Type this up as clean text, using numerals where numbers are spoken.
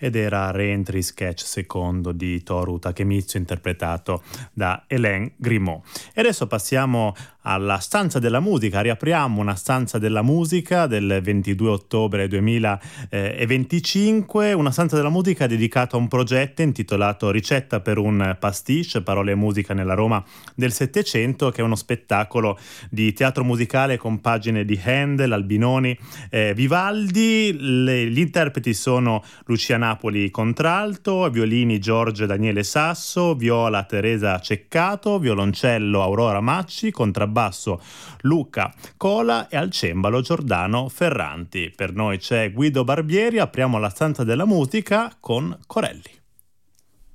ed era Reentry Sketch secondo di Toru Takemitsu interpretato da Hélène Grimaud. E adesso passiamo alla stanza della musica, riapriamo una stanza della musica del 22 ottobre 2025, una stanza della musica dedicata a un progetto intitolato Ricetta per un pastiche, parole e musica nella Roma del Settecento, che è uno spettacolo di teatro musicale con pagine di Handel, Albinoni, Vivaldi. Gli interpreti sono Lucia Napoli contralto, violini Giorgio Daniele Sasso, viola Teresa Ceccato, violoncello Aurora Macci, contrabbasso Luca Cola e al cembalo Giordano Ferranti. Per noi c'è Guido Barbieri, apriamo la stanza della musica con Corelli.